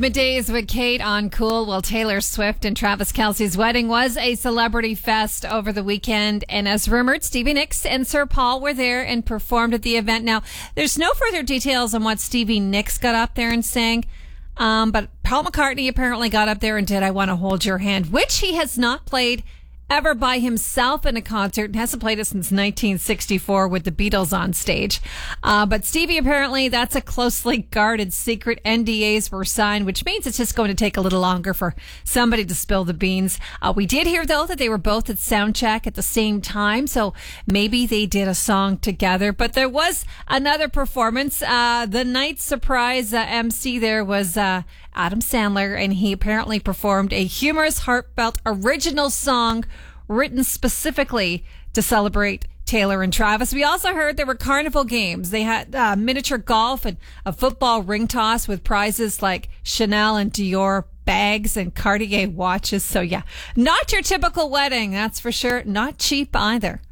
Middays with Kate on Cool. Well, Taylor Swift and Travis Kelce's wedding was a celebrity fest over the weekend. And as rumored, Stevie Nicks and Sir Paul were there and performed at the event. Now, there's no further details on what Stevie Nicks got up there and sang. But Paul McCartney apparently got up there and did I Want to Hold Your Hand, which he has not played ever by himself in a concert and hasn't played it since 1964 with the Beatles on stage. But Stevie, apparently that's a closely guarded secret. NDAs were signed, which means it's just going to take a little longer for somebody to spill the beans. We did hear, though, that they were both at soundcheck at the same time, so maybe they did a song together. But there was another performance. The night surprise MC there was Adam Sandler, and he apparently performed a humorous, heartfelt, original song written specifically to celebrate Taylor and Travis. We also heard there were carnival games. They had miniature golf and a football ring toss with prizes like Chanel and Dior bags and Cartier watches. So yeah, not your typical wedding, that's for sure. Not cheap either.